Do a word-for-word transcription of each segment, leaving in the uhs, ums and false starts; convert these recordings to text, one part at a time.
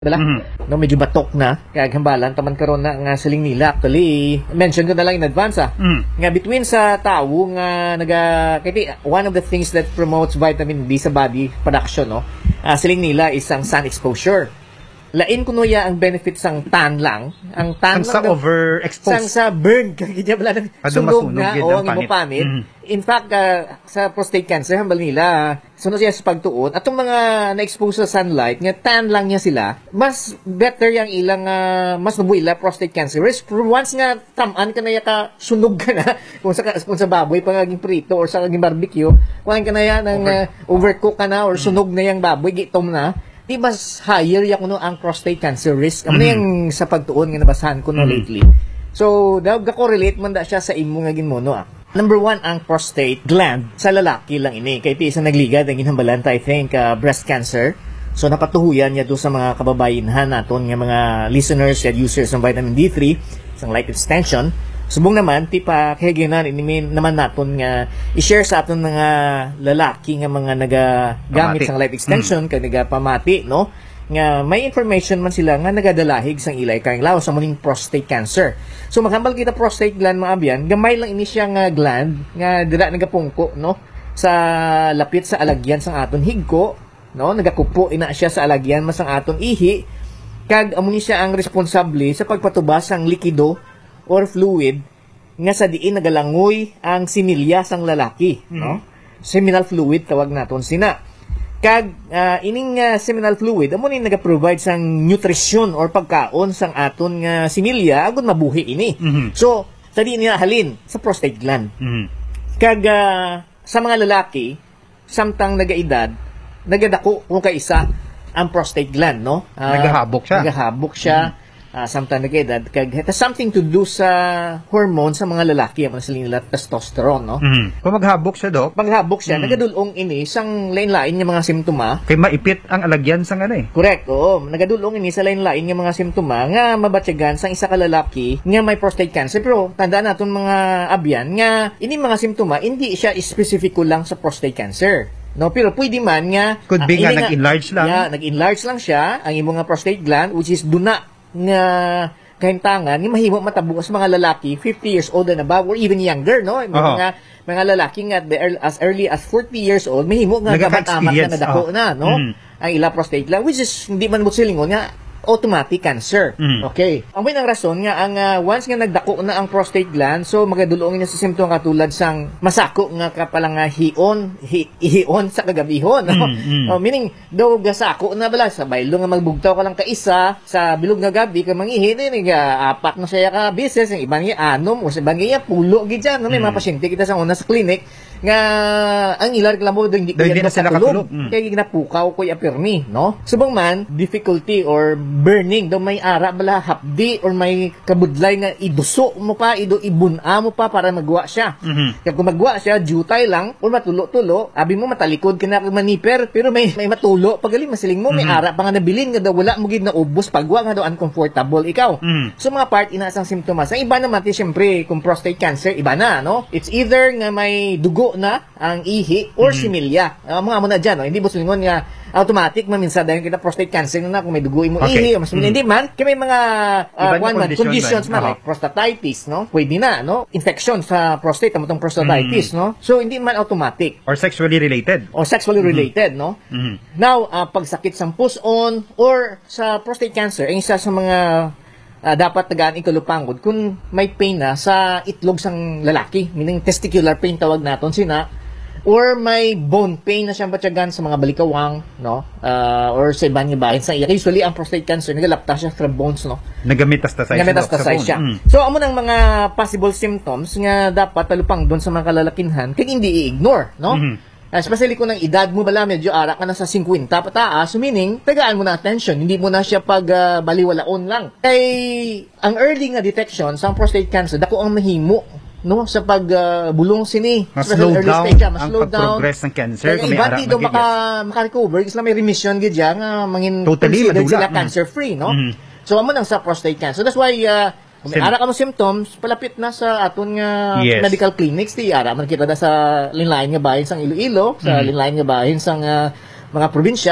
Dala, mm-hmm. no, medyo batok na, kaya gambalan, taman karon na nga siling nila. Actually, mention ko na lang in advance, ah. Mm. Nga between sa tao, nga naga, kaya one of the things that promotes vitamin D sa body production, no, uh, siling nila is ang sun exposure. Lain kuno ya ang benefit sang tan lang, ang tan ang lang sa overexposed, sang sa burn kaya bala nang sunog nga o ang imong panit. Mm. In fact, uh, sa prostate cancer hambal nila sunod siya sa pagtuon atong mga na-expose sa sunlight nga tan lang niya sila, mas better yang ilang uh, mas nabuila prostate cancer risk once nga tamaan ka na ya ka sunog ka na kung sa kung sa baboy pagaging prito or sa kaging barbecue kung ka na ya nang uh, overcook ka na or sunog na yang baboy gitom na, di mas higher yung no, ang prostate cancer risk. Ano mm-hmm. yung sa pagtuon nga nabasahan ko no mm-hmm. lately. So, daw ga-correlate man da siya sa imo nga ginmono ah. Number one, ang prostate gland sa lalaki lang ini. Kay pi isang nagligad ang ginhambalan I think uh, breast cancer. So napatuhuyan niya do sa mga kababayenhan naton nga mga listeners and users ng vitamin D three, isang light extension. Subong naman, ti pa kahiginan, inimin naman naton nga i-share sa aton mga lalaki nga mga nagagamit sang life extension, mm. kag nagapamati, no? Nga may information man sila nga nagadalahig sang ilay kang lawas sa muning prostate cancer. So maghambal kita prostate gland mga abyan, gamay lang ini siya nga gland nga dira nagapungko, no? Sa lapit sa alagyan sang aton higko, no? Nagakupo ina siya sa alagyan mas ang aton ihi, kag amo ni siya ang responsable sa pagpatubas sang likido or fluid nga sa diin nagalangoy ang similya sang lalaki, mm-hmm. no? Seminal fluid tawag naton sina. Kag uh, ining uh, seminal fluid amo ni naga-provide sang nutrition or pagkaon sang aton nga similya agud mabuhi ini. Mm-hmm. So, sa diin niya halin sa prostate gland. Mm-hmm. Kag uh, sa mga lalaki samtang nagaedad nagadako kung kaisa ang prostate gland, no? Uh, nagahabok siya. Nagahabok siya. Mm-hmm. Uh, samtang nag-edad, kag it has something to do sa hormone sa mga lalaki, ang sila nila testosterone, no? Mm-hmm. Kung maghabok siya, Dok? Maghabok siya, mm-hmm. nagadulong ini sang lain-lain nga mga simptoma. Kay maipit ang alagyan sang ano eh. Correct, oo. Nagadulong ini sa lain-lain nga mga simptoma nga mabatyagan sang isa ka lalaki nga may prostate cancer. Pero tandaan naton mga abyan nga ini mga simptoma hindi siya specifico lang sa prostate cancer. No, pero pwede man nga could be uh, nga nag-enlarge lang. Yeah, nag-enlarge lang siya ang imong nga prostate gland which is duna nga kahintangan nga mahimo matabo sa mga lalaki fifty years old and above or even younger, no? Mga uh-huh. mga lalaki nga as early as forty years old mahimo nga gamat-amat na nadako uh-huh. na, no? Mm. Ang ila prostate gland which is hindi man mo silingon nga automatic cancer. Mm. Okay. Ang may nang rason nga ang uh, once nga nagdako na ang prostate gland, so magadulong niya sa simptoma katulad sang masako nga kapalang uh, hion, hi, hion sa kagabihon. No? Mm, mm. Oh, meaning daw gasako na bala sa baylo nga magbugtaw ka lang ka isa sa bilog nga gabi ka mangihi ni nga apat na siya ka bises, ang iban niya anom o sa iban niya pulo gid diyan, no? May mm. mga pasyente kita sa una sa clinic nga ang ilar klamo do hindi kaya na sila katulog. Mm. Kaya ginapukaw ko apirni, no? Subong man difficulty or burning daw may ara bala hapdi or may kabudlay nga iduso mo pa ido ibuna mo pa para magwa siya. Mm-hmm. Kaya kung magwa siya jutay lang or matulo-tulo abi mo matalikod ka na maniper pero may may matulo pagaling masiling mo mm-hmm. may ara pa nga nabilin nga daw wala mo gid na ubos pagwa nga daw uncomfortable ikaw. Mm-hmm. So mga part inasang simptomas ang iba naman ti syempre kung prostate cancer iba na, no? It's either nga may dugo na ang ihi or mm-hmm. similya. Uh, mga mo na dyan, no? Hindi mo silingon nga automatic maminsan dahil kita prostate cancer na kung may dugo mo okay. ihi o mas mm-hmm. hindi man kaya may mga uh, one man condition conditions man, man like prostatitis, no? Pwede na, no? Infection sa prostate mo tong prostatitis, mm-hmm. no? So hindi man automatic or sexually related or sexually mm-hmm. related, no? Mm-hmm. Now, uh, pagsakit sa puson or sa prostate cancer ang isa sa mga Uh, dapat tagaan ikalupangod kung may pain na sa itlog sang lalaki, meaning testicular pain tawag naton sina, or may bone pain na siyang batyagan sa mga balikawang, no? Uh, or sa ibang bahin sa iya. Usually ang prostate cancer nagalapta siya sa bones, no? Nagametastasis Nagametastasis siya. Mm. So amo nang mga possible symptoms nga dapat talupang doon sa mga kalalakinhan kaya hindi i-ignore, no? Mm-hmm. Especially kung ang edad mo bala medyo ara ka na sa fifty pataas, so meaning tagaan mo na attention, hindi mo na siya pag uh, baliwalaon lang. Kay ang early nga detection sa prostate cancer dako ang mahimo, no, sa pag uh, bulong sini mas slow down stage, mas slow ang pag-progress ng cancer kung may ara magiging maka maka-recover isla may remission gid ya nga mangin totally sila cancer free, no? Mm-hmm. So amo nang sa prostate cancer, that's why uh, kung may ara ka mo symptoms, palapit na sa aton nga yes. medical clinics, ti ara man kita da sa linlain nga bahin sang Iloilo, sa mm-hmm. linlain nga bahin sang uh, mga probinsya.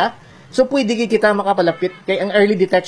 So pwede kita makapalapit kay ang early detection